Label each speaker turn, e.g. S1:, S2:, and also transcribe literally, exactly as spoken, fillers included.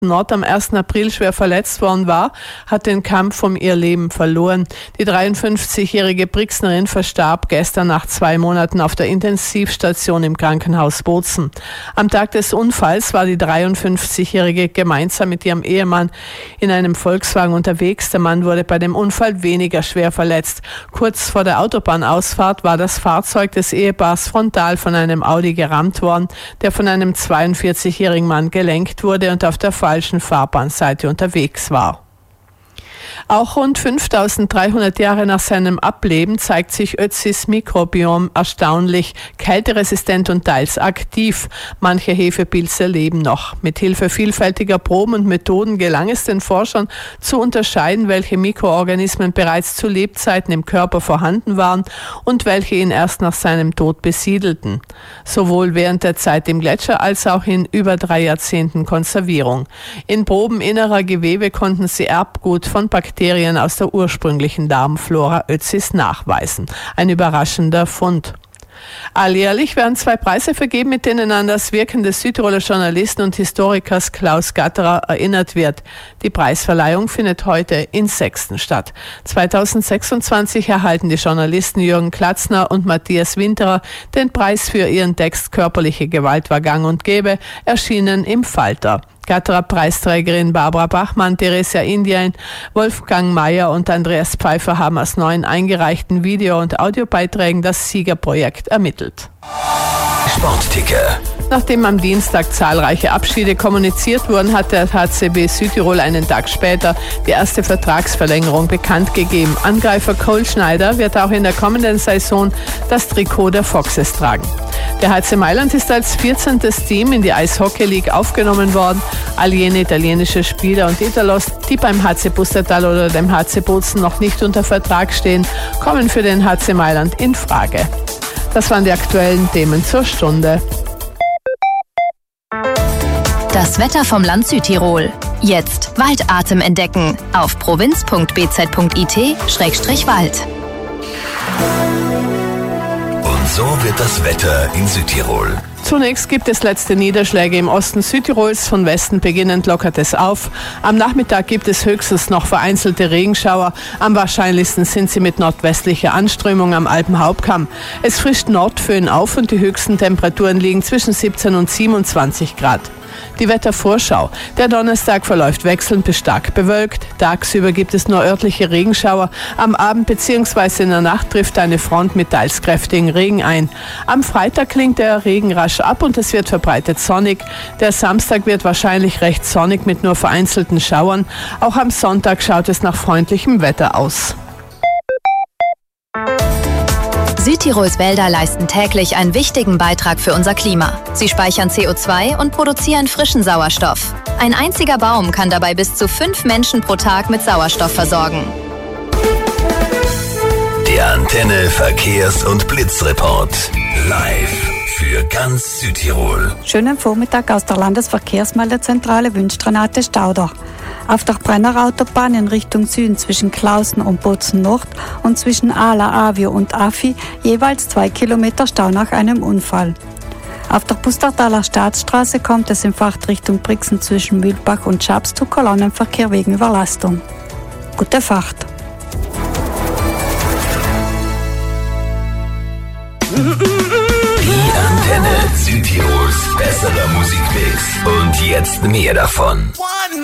S1: Nord am ersten April schwer verletzt worden war, hat den Kampf um ihr Leben verloren. Die dreiundfünfzigjährige Brixnerin verstarb gestern nach zwei Monaten auf der Intensivstation im Krankenhaus Bozen. Am Tag des Unfalls war die dreiundfünfzigjährige gemeinsam mit ihrem Ehemann in einem Volkswagen unterwegs. Der Mann wurde bei dem Unfall weniger schwer verletzt. Kurz vor der Autobahnausfahrt war das Fahrzeug des Ehepaars frontal von einem Audi gerammt worden, der von einem zweiundvierzigjährigen Mann gelenkt wurde und auf der falschen Fahrbahnseite unterwegs war. Auch rund fünftausenddreihundert Jahre nach seinem Ableben zeigt sich Ötzis Mikrobiom erstaunlich, kälteresistent und teils aktiv. Manche Hefepilze leben noch. Mit Hilfe vielfältiger Proben und Methoden gelang es den Forschern zu unterscheiden, welche Mikroorganismen bereits zu Lebzeiten im Körper vorhanden waren und welche ihn erst nach seinem Tod besiedelten. Sowohl während der Zeit im Gletscher als auch in über drei Jahrzehnten Konservierung. In Proben innerer Gewebe konnten sie Erbgut von Bakterien aus der ursprünglichen Darmflora Ötzis nachweisen. Ein überraschender Fund. Alljährlich werden zwei Preise vergeben, mit denen an das Wirken des Südtiroler Journalisten und Historikers Klaus Gatterer erinnert wird. Die Preisverleihung findet heute in Sexten statt. zweitausendsechsundzwanzig erhalten die Journalisten Jürgen Klatzner und Matthias Winterer den Preis für ihren Text Körperliche Gewalt war gang und gäbe, erschienen im Falter. Gatterer-Preisträgerin Barbara Bachmann, Theresia Indien, Wolfgang Mayer und Andreas Pfeiffer haben aus neun eingereichten Video- und Audiobeiträgen das Siegerprojekt ermittelt.
S2: Sportticker.
S1: Nachdem am Dienstag zahlreiche Abschiede kommuniziert wurden, hat der H C B Südtirol einen Tag später die erste Vertragsverlängerung bekannt gegeben. Angreifer Cole Schneider wird auch in der kommenden Saison das Trikot der Foxes tragen. Der H C Mailand ist als vierzehntes Team in die Eishockey League aufgenommen worden. All jene italienische Spieler und Italos, die beim H C Pustertal oder dem H C Bozen noch nicht unter Vertrag stehen, kommen für den H C Mailand in Frage. Das waren die aktuellen Themen zur Stunde.
S3: Das Wetter vom Land Südtirol. Jetzt Waldatem entdecken auf provinz punkt b z punkt i t Schrägstrich Wald.
S2: Und so wird das Wetter in Südtirol.
S1: Zunächst gibt es letzte Niederschläge im Osten Südtirols. Von Westen beginnend lockert es auf. Am Nachmittag gibt es höchstens noch vereinzelte Regenschauer. Am wahrscheinlichsten sind sie mit nordwestlicher Anströmung am Alpenhauptkamm. Es frischt Nordföhn auf und die höchsten Temperaturen liegen zwischen siebzehn und siebenundzwanzig Grad. Die Wettervorschau. Der Donnerstag verläuft wechselnd bis stark bewölkt. Tagsüber gibt es nur örtliche Regenschauer. Am Abend bzw. in der Nacht trifft eine Front mit teils kräftigen Regen ein. Am Freitag klingt der Regen rasch ab und es wird verbreitet sonnig. Der Samstag wird wahrscheinlich recht sonnig mit nur vereinzelten Schauern. Auch am Sonntag schaut es nach freundlichem Wetter aus.
S3: Südtirols Wälder leisten täglich einen wichtigen Beitrag für unser Klima. Sie speichern C O zwei und produzieren frischen Sauerstoff. Ein einziger Baum kann dabei bis zu fünf Menschen pro Tag mit Sauerstoff versorgen.
S2: Der Antenne Verkehrs- und Blitzreport. Live für ganz Südtirol.
S4: Schönen Vormittag aus der Landesverkehrsmeldezentrale wünscht Renate Stauder. Auf der Brennerautobahn in Richtung Süden zwischen Klausen und Bozen Nord und zwischen Ala, Avio und Afi jeweils zwei Kilometer Stau nach einem Unfall. Auf der Pustertaler Staatsstraße kommt es in Fahrtrichtung Brixen zwischen Mühlbach und Schaps zu Kolonnenverkehr wegen Überlastung. Gute Fahrt!
S2: Die Antenne Südtirols besserer Musikmix. Und jetzt mehr davon.